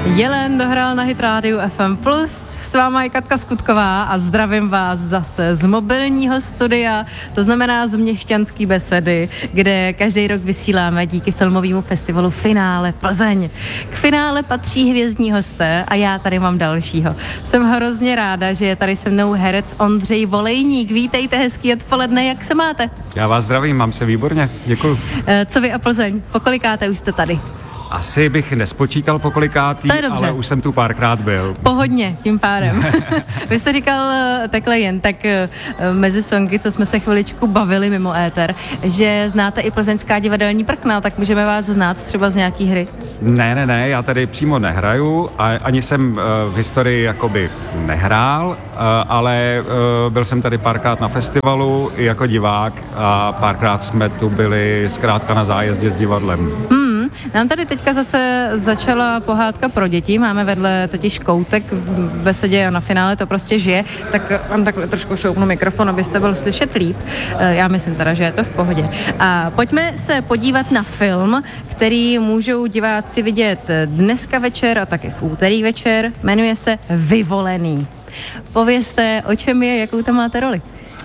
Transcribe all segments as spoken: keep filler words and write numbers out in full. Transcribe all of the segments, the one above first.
Jelen dohrál na Hit Rádiu F M plus. S váma je Katka Skutková a zdravím vás zase z mobilního studia, to znamená z Měšťanský besedy, kde každý rok vysíláme díky filmovému festivalu Finále Plzeň. K finále patří hvězdní hosté a já tady mám dalšího. Jsem hrozně ráda, že je tady se mnou herec Ondřej Volejník. Vítejte, hezký odpoledne, jak se máte? Já vás zdravím, mám se výborně, děkuju. Co vy a Plzeň? Pokolikáte už jste tady? Asi bych nespočítal pokolikátý, ale už jsem tu párkrát byl. Pohodně, tím pádem. Vy jste říkal takhle jen, tak mezi songy, co jsme se chviličku bavili mimo éter, že znáte i plzeňská divadelní prkna, tak můžeme vás znát třeba z nějaký hry? Ne, ne, ne, já tady přímo nehraju, a ani jsem v historii jakoby nehrál, ale byl jsem tady párkrát na festivalu i jako divák a párkrát jsme tu byli zkrátka na zájezdě s divadlem. Hmm. Nám tady teďka zase začala pohádka pro děti, máme vedle totiž koutek v besedě a na finále to prostě žije, tak vám takhle trošku šoupnu mikrofon, abyste byl slyšet líp. Já myslím teda, že je to v pohodě. A pojďme se podívat na film, který můžou diváci vidět dneska večer a taky v úterý večer, jmenuje se Vyvolený. Povězte, o čem je, jakou tam máte roli?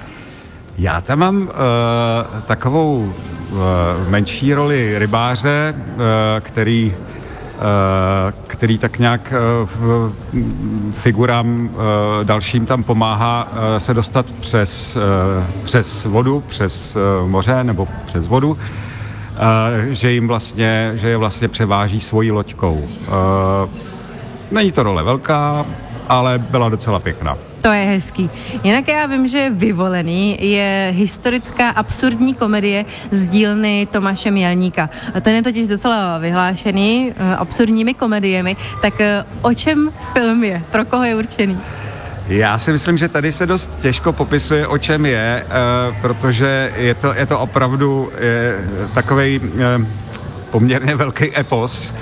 Já tam mám uh, takovou uh, menší roli rybáře, uh, který, uh, který tak nějak uh, figurám uh, dalším tam pomáhá uh, se dostat přes, uh, přes vodu, přes uh, moře nebo přes vodu, uh, že jim vlastně, že je vlastně převáží svojí loďkou. Uh, není to role velká, ale byla docela pěkná. To je hezký. Jinak já vím, že Vyvolený je historická absurdní komedie z dílny Tomáše Mělníka. Ten je totiž docela vyhlášený absurdními komediemi. Tak o čem film je? Pro koho je určený? Já si myslím, že tady se dost těžko popisuje, o čem je, protože je to, je to opravdu takovej poměrně velký epos.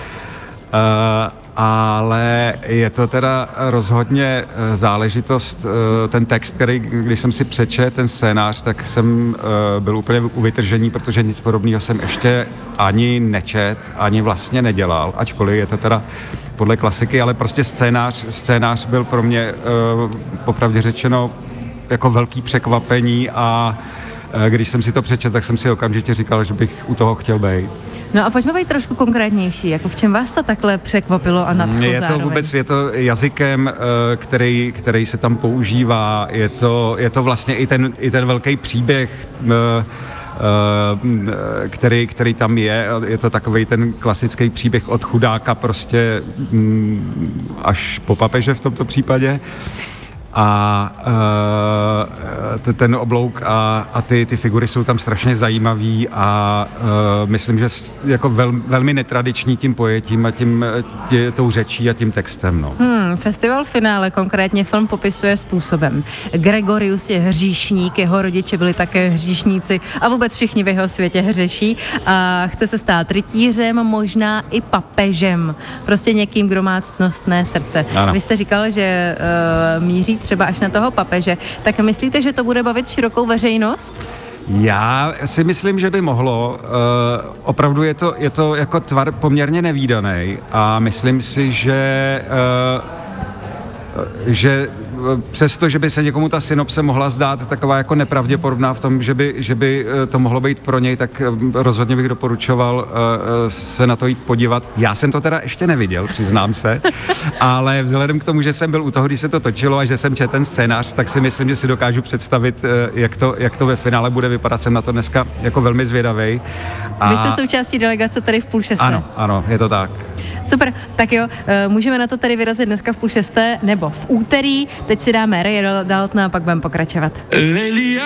Ale je to teda rozhodně záležitost, ten text, který, když jsem si přečet, ten scénář, tak jsem byl úplně u vytržení, protože nic podobného jsem ještě ani nečet, ani vlastně nedělal, ačkoliv je to teda podle klasiky, ale prostě scénář, scénář byl pro mě popravdě řečeno jako velký překvapení a když jsem si to přečet, tak jsem si okamžitě říkal, že bych u toho chtěl být. No a pojďme být trošku konkrétnější, jako v čem vás to takhle překvapilo a nadchlo Je to zároveň? Vůbec, je to jazykem, který, který se tam používá, je to, je to vlastně i ten, i ten velký příběh, který, který tam je, je to takovej ten klasický příběh od chudáka prostě až po papeže v tomto případě. A uh, ten oblouk a, a ty, ty figury jsou tam strašně zajímavý a uh, myslím, že jako vel, velmi netradiční tím pojetím a tím tě, tou řečí a tím textem. No. Hmm, festival Finále, konkrétně film popisuje způsobem. Gregorius je hříšník, jeho rodiče byli také hříšníci a vůbec všichni v jeho světě hřeší a chce se stát rytířem, možná i papežem. Prostě někým, kdo má ctnostné srdce. Ano. Vy jste říkal, že uh, míří třeba až na toho papeže, tak myslíte, že to bude bavit širokou veřejnost? Já si myslím, že by mohlo. Uh, opravdu je to, je to jako tvar poměrně nevídaný a myslím si, že uh, že přesto, že by se někomu ta synopse mohla zdát taková jako nepravděpodobná v tom, že by, že by to mohlo být pro něj, tak rozhodně bych doporučoval uh, se na to jít podívat. Já jsem to teda ještě neviděl, přiznám se, ale vzhledem k tomu, že jsem byl u toho, když se to točilo a že jsem četl ten scénář, tak si myslím, že si dokážu představit, uh, jak to, jak to ve finále bude vypadat. Jsem na to dneska jako velmi zvědavej. A... Vy jste součástí delegace tady v půl šesté. Ano, ano, je to tak. Super, tak jo, můžeme na to tady vyrazit dneska v půl šesté nebo v úterý. Teď si dáme Ray Daltona a pak budeme pokračovat.